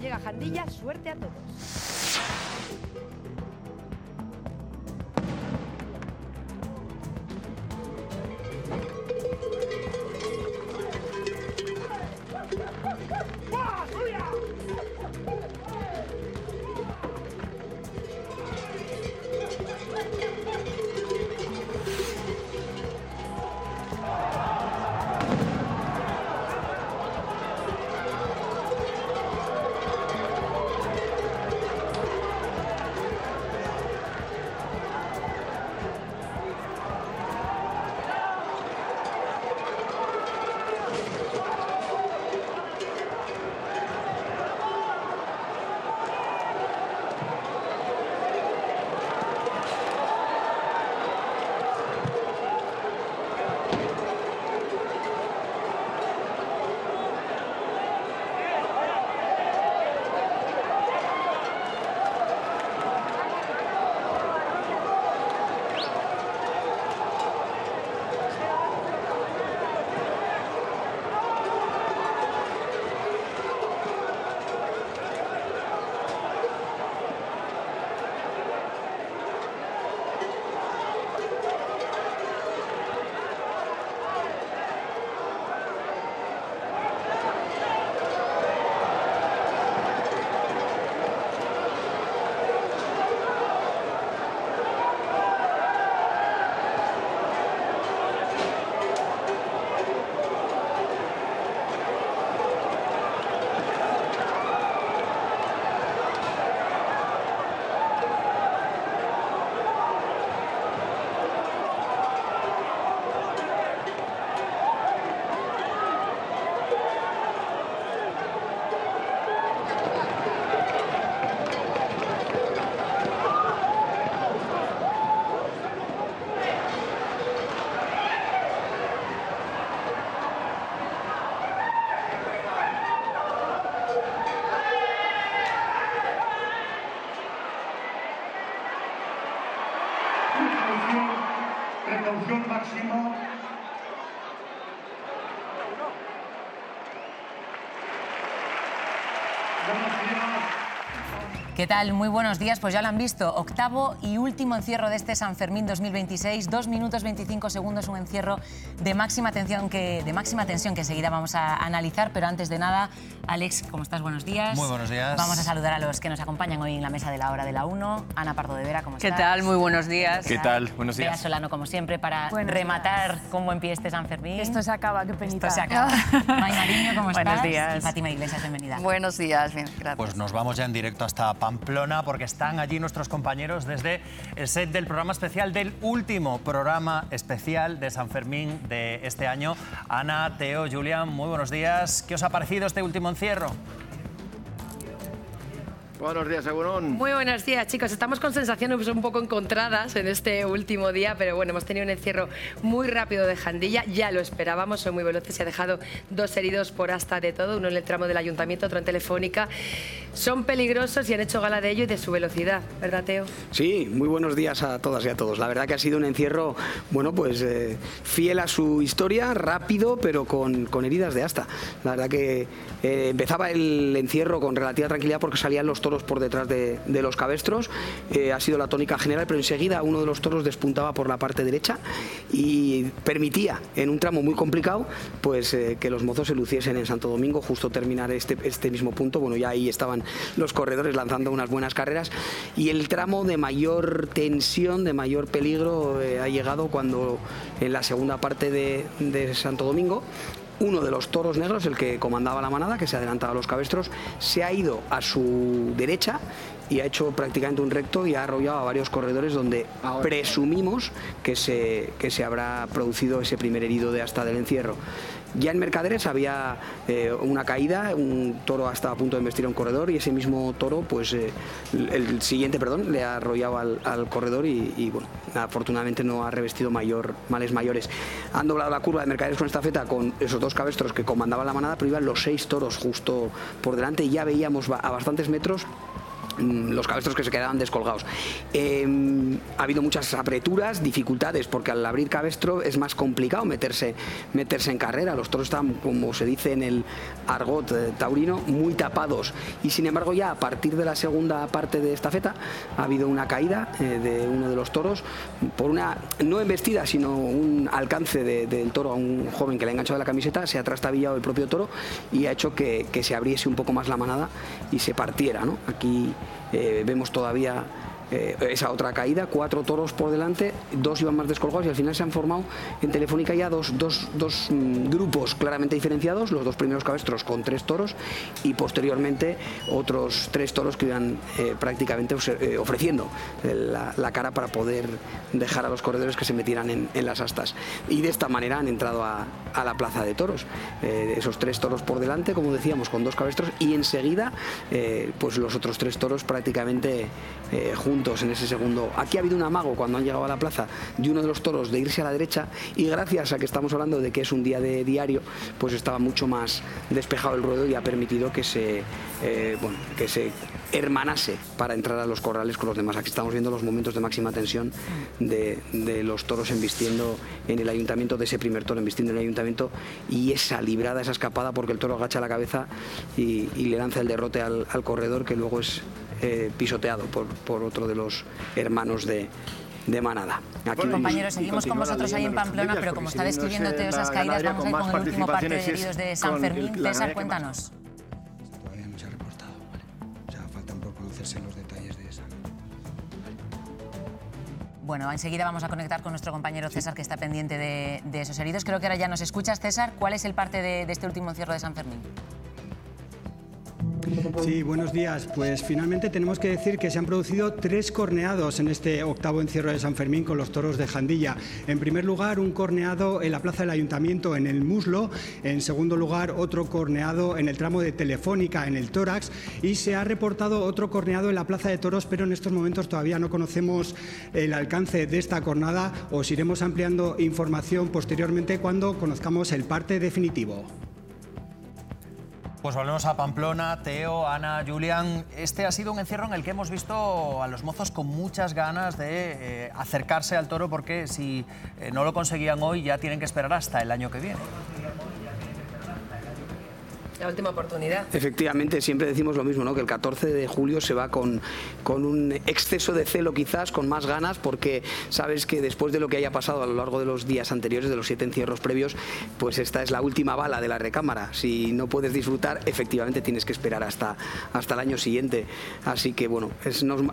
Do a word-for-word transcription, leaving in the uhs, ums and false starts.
llega Jandilla, suerte a todos. Precaución máximo. ¿Qué tal? Muy buenos días. Pues ya lo han visto. Octavo y último encierro de este San Fermín dos mil veintiséis. Dos minutos veinticinco segundos, un encierro de máxima tensión que, de máxima tensión que enseguida vamos a analizar. Pero antes de nada, Alex, ¿cómo estás? Buenos días. Muy buenos días. Vamos a saludar a los que nos acompañan hoy en la mesa de la hora de la uno. Ana Pardo de Vera, ¿cómo estás? ¿Qué tal? Muy buenos días. ¿Qué tal? Buenos días. Bea Solano, como siempre, para Buenos rematar días. con buen pie este San Fermín. Esto se acaba, qué penita. Esto se acaba. May Mariño, ¿cómo estás? Buenos días. Y Fátima Iglesias, bienvenida. Buenos días, bien, gracias. Pues nos vamos ya en directo hasta Pamplona porque están allí nuestros compañeros desde el set del programa especial del último programa especial de San Fermín de este año. Ana, Teo, Julián, muy buenos días. ¿Qué os ha parecido este último encierro? Buenos días, Egunon. Muy buenos días, chicos. Estamos con sensaciones un poco encontradas en este último día, pero bueno, hemos tenido un encierro muy rápido de Jandilla. Ya lo esperábamos, son muy veloces. Se ha dejado dos heridos por asta de todo, uno en el tramo del Ayuntamiento, otro en Telefónica. Son peligrosos y han hecho gala de ello y de su velocidad, ¿verdad, Teo? Sí, muy buenos días a todas y a todos. La verdad que ha sido un encierro, bueno, pues eh, fiel a su historia, rápido, pero con, con heridas de asta. La verdad que eh, empezaba el encierro con relativa tranquilidad porque salían los toros por detrás de, de los cabestros. Eh, ha sido la tónica general, pero enseguida uno de los toros despuntaba por la parte derecha y permitía, en un tramo muy complicado, pues eh, que los mozos se luciesen en Santo Domingo, justo terminar este, este mismo punto. Bueno, ya ahí estaban los corredores lanzando unas buenas carreras y el tramo de mayor tensión, de mayor peligro eh, ha llegado cuando en la segunda parte de, de Santo Domingo uno de los toros negros, el que comandaba la manada, que se adelantaba a los cabestros, se ha ido a su derecha y ha hecho prácticamente un recto y ha arrollado a varios corredores donde presumimos que se, que se habrá producido ese primer herido de asta del encierro. Ya en Mercaderes había eh, una caída, un toro estaba a punto de embestir a un corredor y ese mismo toro, pues eh, el siguiente, perdón, le ha arrollado al, al corredor y, y bueno, afortunadamente no ha revestido mayor, males mayores. Han doblado la curva de Mercaderes con estafeta con esos dos cabestros que comandaban la manada, pero iban los seis toros justo por delante y ya veíamos a bastantes metros los cabestros que se quedaban descolgados. Eh, ha habido muchas apreturas, dificultades, porque al abrir cabestro es más complicado meterse, meterse en carrera. Los toros están, como se dice en el argot eh, taurino, muy tapados. Y sin embargo, ya a partir de la segunda parte de esta feta ha habido una caída eh, de uno de los toros por una, no embestida, sino un alcance de, del toro a un joven que le ha enganchado la camiseta. Se ha trastabillado el propio toro y ha hecho que, que se abriese un poco más la manada y se partiera, ¿no? Aquí Eh, vemos todavía eh, esa otra caída, cuatro toros por delante, dos iban más descolgados y al final se han formado en Telefónica ya dos, dos, dos mm, grupos claramente diferenciados, los dos primeros cabestros con tres toros y posteriormente otros tres toros que iban eh, prácticamente eh, ofreciendo eh, la, la cara para poder dejar a los corredores que se metieran en, en las astas, y de esta manera han entrado a, a la plaza de toros, eh, esos tres toros por delante, como decíamos, con dos cabestros, y enseguida eh, pues los otros tres toros prácticamente eh, juntos en ese segundo. Aquí ha habido un amago cuando han llegado a la plaza de uno de los toros de irse a la derecha, y gracias a que estamos hablando de que es un día de diario, pues estaba mucho más despejado el ruedo y ha permitido que se, eh, bueno, que se hermanase para entrar a los corrales con los demás. Aquí estamos viendo los momentos de máxima tensión de, de los toros embistiendo en el ayuntamiento, de ese primer toro embistiendo en el ayuntamiento, y esa librada, esa escapada, porque el toro agacha la cabeza y, y le lanza el derrote al, al corredor, que luego es eh, pisoteado por, por otro de los hermanos de, de manada. Aquí bueno, compañeros, seguimos con vosotros ahí en Pamplona, pero como está describiendo Teo esas caídas, vamos a ir con el último parte de heridos de San Fermín. César, cuéntanos. Todavía no se ha reportado, ¿vale? O sea, faltan por conocerse los detalles de esa. Bueno, enseguida vamos a conectar con nuestro compañero César, que está pendiente de, de esos heridos. Creo que ahora ya nos escuchas, César. ¿Cuál es el parte de, de este último encierro de San Fermín? Sí, buenos días. Pues finalmente tenemos que decir que se han producido tres corneados en este octavo encierro de San Fermín con los toros de Jandilla. En primer lugar, un corneado en la plaza del Ayuntamiento en el muslo. En segundo lugar, otro corneado en el tramo de Telefónica en el tórax. Y se ha reportado otro corneado en la plaza de toros, pero en estos momentos todavía no conocemos el alcance de esta cornada. Os iremos ampliando información posteriormente cuando conozcamos el parte definitivo. Pues volvemos a Pamplona. Teo, Ana, Julián, este ha sido un encierro en el que hemos visto a los mozos con muchas ganas de eh, acercarse al toro, porque si eh, no lo conseguían hoy ya tienen que esperar hasta el año que viene. La última oportunidad. Efectivamente, siempre decimos lo mismo, ¿no? Que el catorce de julio se va con, con un exceso de celo, quizás, con más ganas, porque sabes que después de lo que haya pasado a lo largo de los días anteriores, de los siete encierros previos, pues esta es la última bala de la recámara. Si no puedes disfrutar, efectivamente tienes que esperar hasta, hasta el año siguiente. Así que, bueno, es, nos,